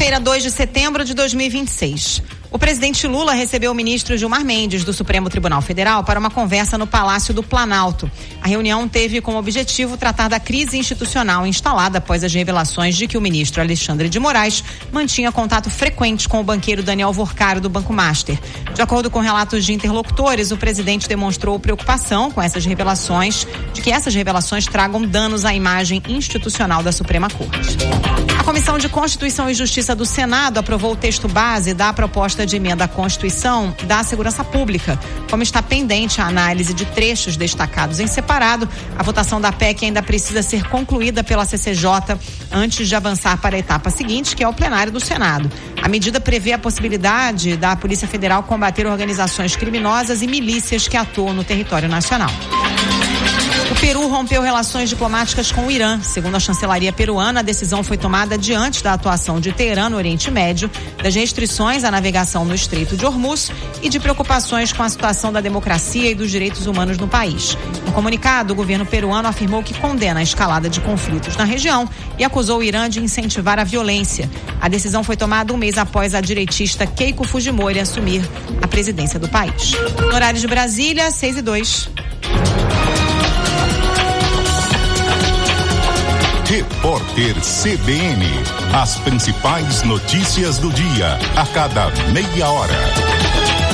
Quinta-feira, 2 de setembro de 2026. O presidente Lula recebeu o ministro Gilmar Mendes, do Supremo Tribunal Federal, para uma conversa no Palácio do Planalto. A reunião teve como objetivo tratar da crise institucional instalada após as revelações de que o ministro Alexandre de Moraes mantinha contato frequente com o banqueiro Daniel Vorcaro, do Banco Master. De acordo com relatos de interlocutores, o presidente demonstrou preocupação com essas revelações, de que essas revelações tragam danos à imagem institucional da Suprema Corte. A Comissão de Constituição e Justiça do Senado aprovou o texto base da proposta de emenda à Constituição da Segurança Pública. Como está pendente a análise de trechos destacados em separado, a votação da PEC ainda precisa ser concluída pela CCJ antes de avançar para a etapa seguinte, que é o plenário do Senado. A medida prevê a possibilidade da Polícia Federal combater organizações criminosas e milícias que atuam no território nacional. O Peru rompeu relações diplomáticas com o Irã. Segundo a chancelaria peruana, a decisão foi tomada diante da atuação de Teherã no Oriente Médio, das restrições à navegação no Estreito de Hormuz e de preocupações com a situação da democracia e dos direitos humanos no país. No comunicado, o governo peruano afirmou que condena a escalada de conflitos na região e acusou o Irã de incentivar a violência. A decisão foi tomada um mês após a direitista Keiko Fujimori assumir a presidência do país. No horário de Brasília, 6:02. Repórter CBN. As principais notícias do dia, a cada meia hora.